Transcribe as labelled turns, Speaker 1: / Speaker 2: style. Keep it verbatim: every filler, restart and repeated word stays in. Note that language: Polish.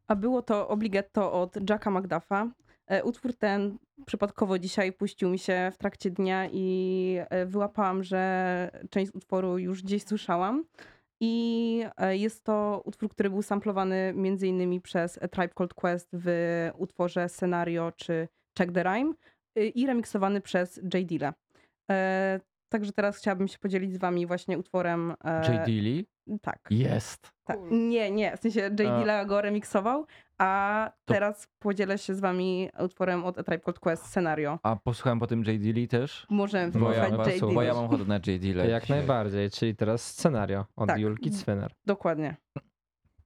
Speaker 1: A było to Obligetto od Jacka Macduffa. E, Utwór ten przypadkowo dzisiaj puścił mi się w trakcie dnia i e, wyłapałam, że część z utworu już gdzieś słyszałam. I e, jest to utwór, który był samplowany między innymi przez A Tribe Called Quest w utworze Scenario czy Check the Rhyme y, i remiksowany przez J. Dilla. E, Także teraz chciałabym się podzielić z wami właśnie utworem.
Speaker 2: J.
Speaker 1: e,
Speaker 2: Dilly?
Speaker 1: Tak.
Speaker 2: Jest.
Speaker 1: Tak. Nie, nie, w sensie J.
Speaker 2: A.
Speaker 1: Dilla go remiksował, a
Speaker 2: To-
Speaker 1: teraz podzielę się z wami utworem od A Tribe Called Quest Scenario.
Speaker 2: A posłuchałem po tym J. Dilly też?
Speaker 1: Możemy
Speaker 2: Bo ja,
Speaker 1: posłuchać J.
Speaker 2: bo
Speaker 1: Dilla.
Speaker 2: ja mam ochotę na J. Dilla
Speaker 3: Jak
Speaker 2: dzisiaj.
Speaker 3: najbardziej, czyli teraz scenario od
Speaker 1: Tak.
Speaker 3: Julki Cwyner.
Speaker 1: Dokładnie.